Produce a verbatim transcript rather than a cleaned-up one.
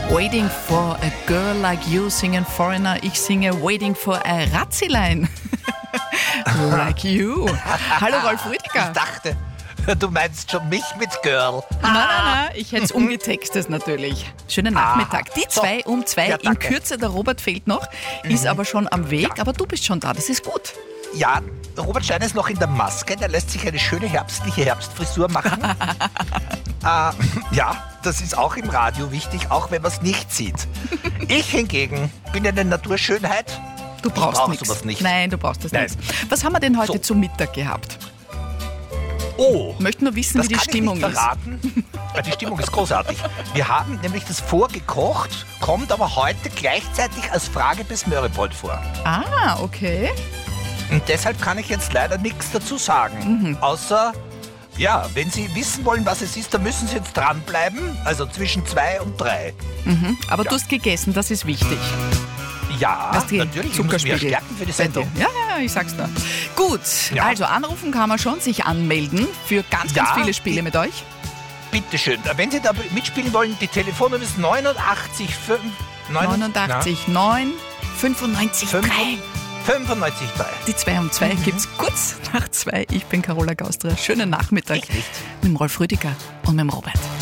Waiting for a girl like you singen Foreigner. Ich singe Waiting for a Ratzilein like you. Hallo Rolf Rüdiger. Ich dachte, du meinst schon mich mit Girl. Nein, nein, nein, ich hätte es umgetextet natürlich. Schönen Nachmittag. Die zwei um zwei. Ja, in danke. Kürze, der Robert fehlt noch, ist aber schon am Weg, Ja. aber du bist schon da, das ist gut. Ja, Robert Steiner ist noch in der Maske, der lässt sich eine schöne herbstliche Herbstfrisur machen. äh, ja, das ist auch im Radio wichtig, auch wenn man es nicht sieht. Ich hingegen bin eine Naturschönheit. Du brauchst brauch nichts. sowas nicht. Nein, du brauchst das Nein. nicht. Was haben wir denn heute So. zum Mittag gehabt? Oh, Möchten nur wissen, das wie die kann Stimmung ich nicht ist. verraten. Ja, die Stimmung ist großartig. Wir haben nämlich das vorgekocht, kommt aber heute gleichzeitig als Frage bis Mörepold vor. Ah, okay. Und deshalb kann ich jetzt leider nichts dazu sagen. Mhm. Außer, ja, wenn Sie wissen wollen, was es ist, dann müssen Sie jetzt dranbleiben. Also zwischen zwei und drei. Mhm. Aber Ja. du hast gegessen, das ist wichtig. Ja, Hast die natürlich. Ich muss mich ja Zuckerspiegel stärken für die bei dir. Sendung. Ja, ja, ich sag's nur. Gut, Ja. also anrufen kann man schon, sich anmelden für ganz, ganz Ja. viele Spiele mit euch. Bitteschön. Wenn Sie da mitspielen wollen, die Telefonnummer ist neunundachtzig fünf. neunundachtzig neun fünfundneunzig Fünf- drei. fünfundneunzig Komma drei. Die zwei um zwei gibt's kurz nach zwei. Ich bin Carola Gaustrer. Schönen Nachmittag Ich nicht. mit dem Rolf Rüdiger und mit dem Robert.